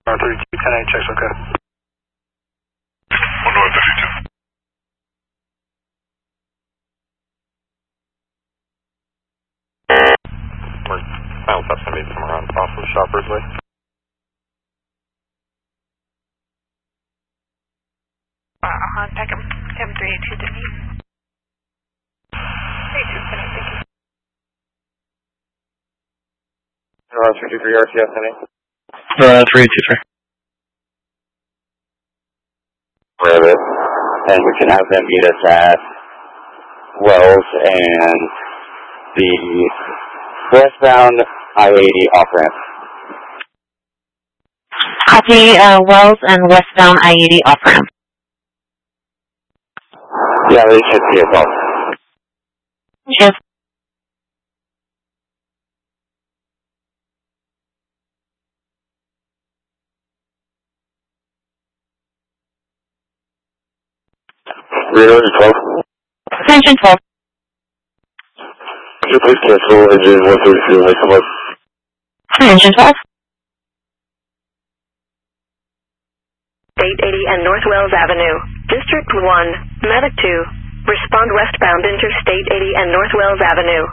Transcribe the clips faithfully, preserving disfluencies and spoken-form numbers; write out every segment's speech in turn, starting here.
R three two ten eight, checks okay. one North thirty-two. We're final stop's going to be somewhere around off of Shoppers Way. Uh, on Peckham, Peckham three eight two, Denise. three two, thank you. Uh, three two three R T S, any? Uh, three two three. Grab it, and we can have them meet us at Wells and the westbound I eighty off-ramp. Copy, uh, Wells and westbound I eighty off-ramp. Yeah, they should see us all. Yes. Radar twelve. Attention twelve. Could you please cancel engine one thirty-two and wake them up? Attention twelve. eight eighty and North Wells Avenue. District one, Medic two. Respond westbound Interstate eighty and North Wells Avenue.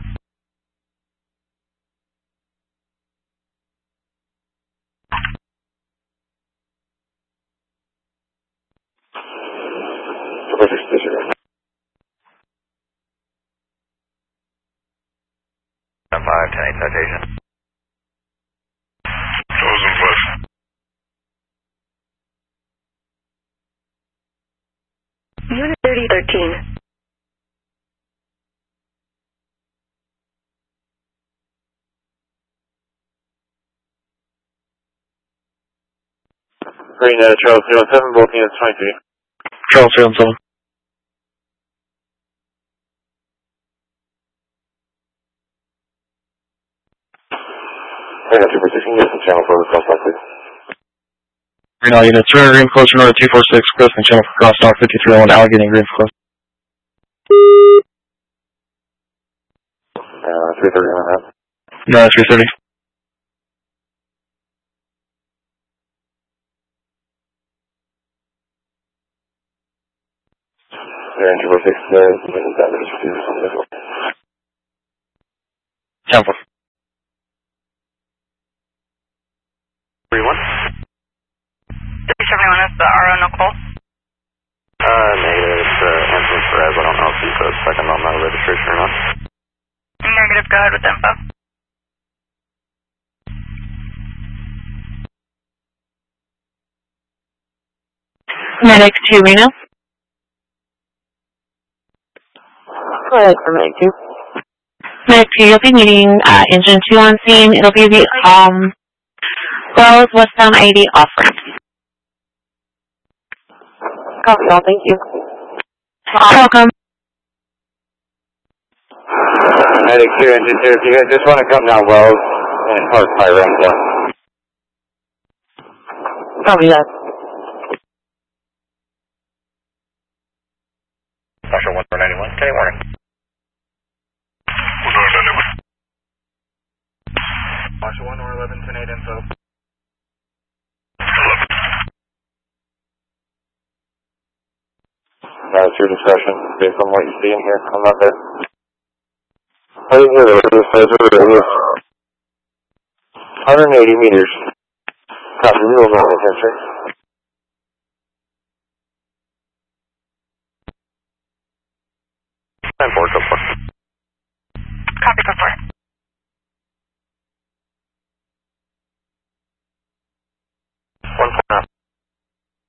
five ten eight citation. Chosen west. Unit thirty thirteen. Green, uh, Charles zero seven, both units twenty-three. Charles zero seven. I got two position, yes, and channel for the crosstalk, please. Green all units, surrender green close to two four six, requesting channel for crosstalk fifty-three oh one, Allegheny green for close. Uh, three thirty on that. No, three thirty. There, two four six, uh, that is two something. Channel four. three one? three seventy-one is the R O, no call. Uh, negative, it's uh, Anthony Perez. I don't know if he's a second on that registration or not. Negative, go ahead with the info. Medic two, Reno. Go ahead for Medic two. Medic two, you'll be meeting uh, engine two on scene. It'll be the um, Wells westbound I eighty off-ramp. Copy all, thank you. Welcome. Medic two, engine two, if you guys just want to come down Wells and park my ramp down. Copy that. Marshall one four ninety-one, ten eight warning. one North ninety-one. Marshall one or eleven ten eight info. That's your discretion based on what you see in here. I'm not there. I didn't hear that. It says it was one hundred eighty meters. Copy, we will not attention. ten four, go for. Copy, go for it.